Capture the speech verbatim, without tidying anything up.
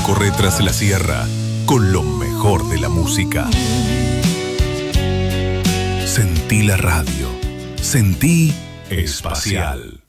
recorre tras la sierra con lo mejor de la música. Sentí la radio. Sentí Espacial.